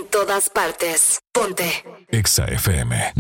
todas partes. Ponte Exa FM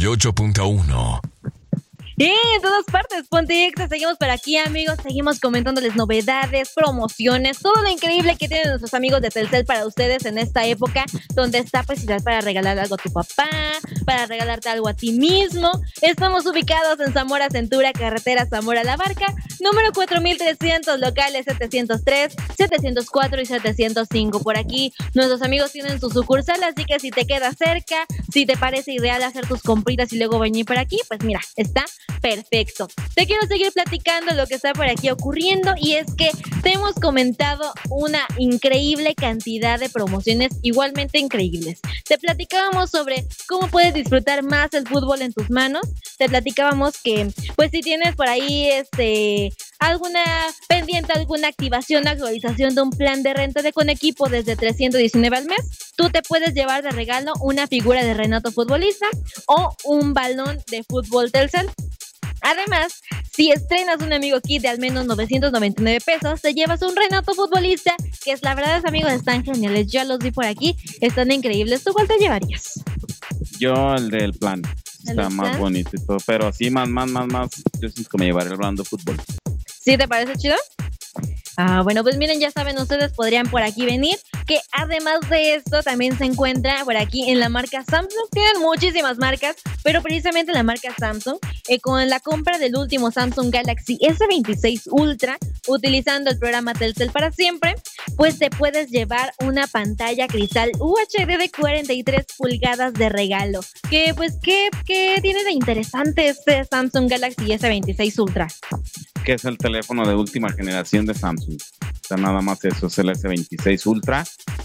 98.1. En todas partes, Ponte Exa. Seguimos por aquí, amigos. Seguimos comentándoles novedades, promociones, todo lo increíble que tienen nuestros amigos de Telcel para ustedes en esta época, donde está facilidad para regalar algo a tu papá, para regalarte algo a ti mismo. Estamos ubicados en Zamora Centura, carretera Zamora La Barca, número 4300, locales 703, 704 y 705. Por aquí nuestros amigos tienen su sucursal, así que si te queda cerca, si te parece ideal hacer tus compritas y luego venir por aquí, pues mira, está perfecto. Te quiero seguir platicando lo que está por aquí ocurriendo, y es que te hemos comentado una increíble cantidad de promociones igualmente increíbles. Te platicábamos sobre cómo puedes disfrutar más el fútbol en tus manos. Te platicábamos que, pues si tienes por ahí alguna pendiente, alguna activación, actualización de un plan de renta de con equipo desde 319 al mes, tú te puedes llevar de regalo una figura de Renato Futbolista o un balón de fútbol Telcel. Además, si estrenas un amigo kit de al menos 999 pesos, te llevas un Renato Futbolista, que es la verdad, amigos, están geniales. Yo los vi por aquí, están increíbles. ¿Tú cuál te llevarías? Yo el del plan. Está más bonito y todo, pero así más, yo siento que me llevaré el balón de fútbol. ¿Sí te parece chido? Bueno, pues miren, ya saben, ustedes podrían por aquí venir, que además de esto también se encuentra por aquí en la marca Samsung. Tienen muchísimas marcas, pero precisamente la marca Samsung, con la compra del último Samsung Galaxy S26 Ultra, utilizando el programa Telcel para siempre, pues te puedes llevar una pantalla cristal UHD de 43 pulgadas de regalo. ¿Qué tiene de interesante este Samsung Galaxy S26 Ultra? Que es el teléfono de última generación de Samsung. O sea, nada más eso, es el S26 Ultra.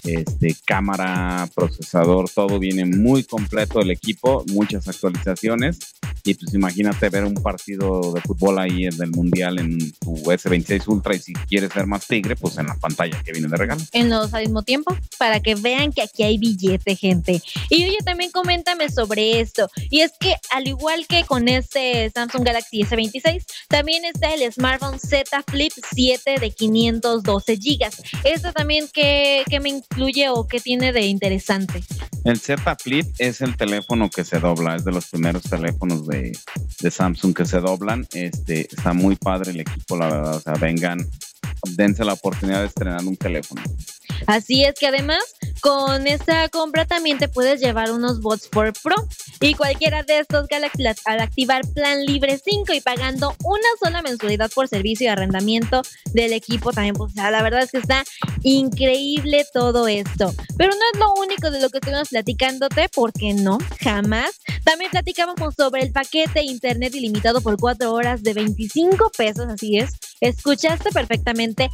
Cámara, procesador, todo viene muy completo el equipo, muchas actualizaciones. Y pues imagínate ver un partido de fútbol ahí en el Mundial en tu S26 Ultra, y si quieres ser más tigre, pues en la pantalla que viene de regalo. En los al mismo tiempo, para que vean que aquí hay billete, gente. Y oye, también coméntame sobre esto. Y es que al igual que con este Samsung Galaxy S26, también está el smartphone Z Flip 7 de 512 GB. ¿Esto también qué me incluye o qué tiene de interesante? El Z Flip es el teléfono que se dobla, es de los primeros teléfonos de Samsung que se doblan. Está muy padre el equipo, la verdad. O sea, vengan, dense la oportunidad de estrenar un teléfono. Así es que además, con esta compra también te puedes llevar unos Buds 4 Pro y cualquiera de estos Galaxy al activar plan libre 5 y pagando una sola mensualidad por servicio y arrendamiento del equipo también. Pues, la verdad es que está increíble todo esto. Pero no es lo único de lo que estuvimos platicándote, porque no, jamás. También platicábamos sobre el paquete internet ilimitado por 4 horas de 25 pesos, así es. Escuchaste perfectamente,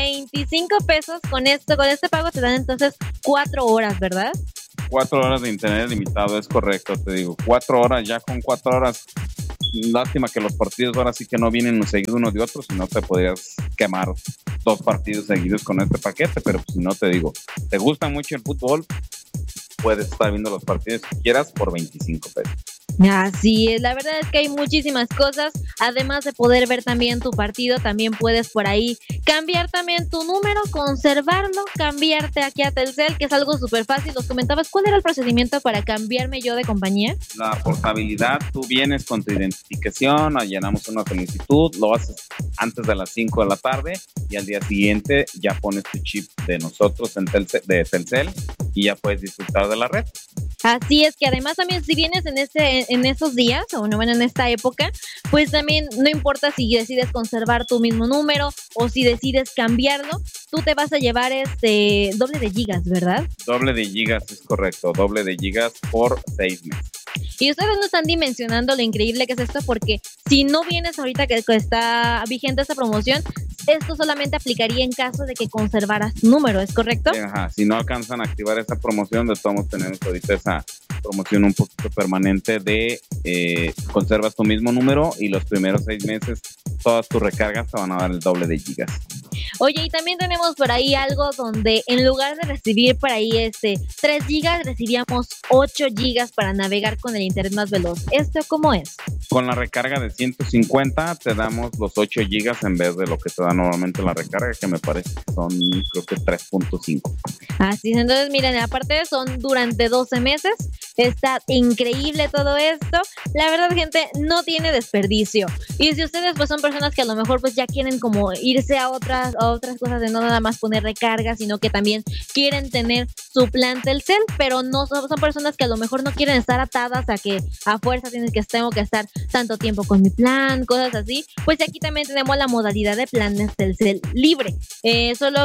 25 pesos con este pago te dan entonces 4 horas, ¿verdad? 4 horas de internet limitado, es correcto, te digo, 4 horas, ya con 4 horas, lástima que los partidos ahora sí que no vienen seguidos uno de otro, si no te podrías quemar 2 partidos seguidos con este paquete, pero pues, si no, te digo, te gusta mucho el fútbol, puedes estar viendo los partidos que quieras por 25 pesos. Así es, la verdad es que hay muchísimas cosas. Además de poder ver también tu partido, también puedes por ahí cambiar también tu número, conservarlo, cambiarte aquí a Telcel, que es algo súper fácil. Nos comentabas, ¿cuál era el procedimiento para cambiarme yo de compañía? La portabilidad, tú vienes con tu identificación, llenamos una solicitud, lo haces antes de las 5 de la tarde y al día siguiente ya pones tu chip de nosotros de Telcel y ya puedes disfrutar de la red. Así es que además también si vienes en estos días o no, bueno, en esta época, pues también no importa si decides conservar tu mismo número o si decides cambiarlo, tú te vas a llevar doble de gigas, ¿verdad? Doble de gigas, es correcto, doble de gigas por 6 meses. Y ustedes no están dimensionando lo increíble que es esto, porque si no vienes ahorita que está vigente esta promoción, esto solamente aplicaría en caso de que conservaras tu número, ¿es correcto? Ajá, si no alcanzan a activar esa promoción, de todos modos tenemos ahorita promoción un poquito permanente de conservas tu mismo número y los primeros 6 meses todas tus recargas te van a dar el doble de gigas. Oye, y también tenemos por ahí algo donde en lugar de recibir por ahí 3 gigas, recibíamos 8 gigas para navegar con el internet más veloz. ¿Esto cómo es? Con la recarga de 150 te damos los 8 gigas en vez de lo que te da normalmente la recarga, que me parece que son, creo que 3.5. Así es, entonces miren, aparte son durante 12 meses. Está increíble todo esto. La verdad, gente, no tiene desperdicio. Y si ustedes pues son personas que a lo mejor pues ya quieren como irse a otras cosas, de no nada más poner recarga, sino que también quieren tener su plan Telcel, pero no son personas que a lo mejor no quieren estar atadas a que a fuerza tengo que estar tanto tiempo con mi plan, cosas así, pues aquí también tenemos la modalidad de planes Telcel libre. Solo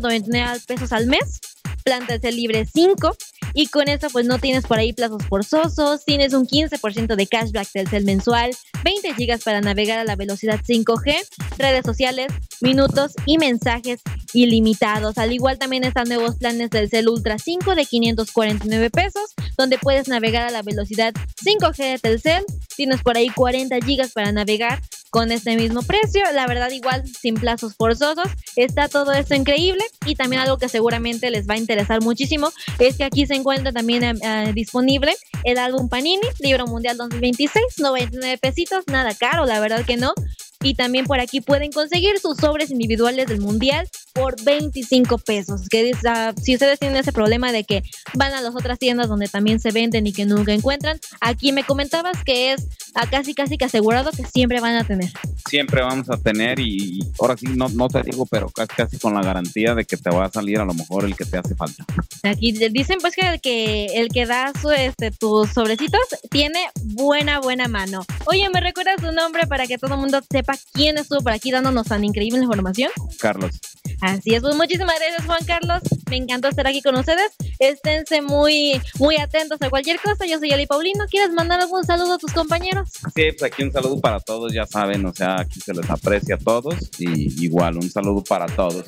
599 pesos al mes, plan Telcel libre 5, y con eso pues no tienes por ahí plazos forzosos, tienes un 15% de cashback Telcel mensual, 20 gigas para navegar a la velocidad 5G, redes sociales, minutos y mensajes ilimitados. Al igual también están nuevos planes Telcel Ultra 5 de 549 pesos, donde puedes navegar a la velocidad 5G de Telcel. Tienes por ahí 40 gigas para navegar con este mismo precio. La verdad, igual sin plazos forzosos. Está todo esto increíble. Y también algo que seguramente les va a interesar muchísimo es que aquí se encuentra también disponible el álbum Panini, Libro Mundial 2026, 99 pesitos, nada caro, la verdad que no. Y también por aquí pueden conseguir sus sobres individuales del Mundial por 25 pesos. Que si ustedes tienen ese problema de que van a las otras tiendas donde también se venden y que nunca encuentran, aquí me comentabas que es casi que asegurado que siempre van a tener. Siempre vamos a tener, y ahora sí no te digo, pero casi con la garantía de que te va a salir a lo mejor el que te hace falta. Aquí dicen pues que el que da tus sobrecitos tiene buena mano. Oye, ¿me recuerdas tu nombre para que todo el mundo sepa quién estuvo por aquí dándonos tan increíble información? Carlos. Así es, pues muchísimas gracias, Juan Carlos. Me encantó estar aquí con ustedes. Esténse muy atentos a cualquier cosa. Yo soy Eli Paulino. ¿Quieres mandar algún saludo a tus compañeros? Sí, pues aquí un saludo para todos, ya saben, o sea, aquí se les aprecia a todos, y igual un saludo para todos,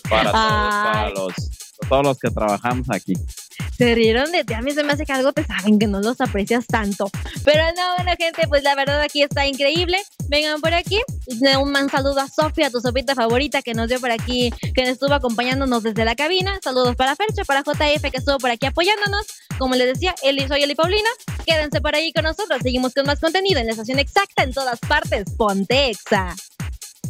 para todos los que trabajamos aquí. Se rieron de ti, a mí se me hace que algo te saben, que no los aprecias tanto. Pero no, bueno, gente, pues la verdad aquí está increíble. Vengan por aquí. Un man saludo a Sofía, tu sopita favorita, que nos dio por aquí, que nos estuvo acompañándonos desde la cabina. Saludos para Fercho, para JF, que estuvo por aquí apoyándonos. Como les decía, soy Eli Paulina. Quédense por ahí con nosotros. Seguimos con más contenido en la estación exacta, en todas partes. Ponte Exa.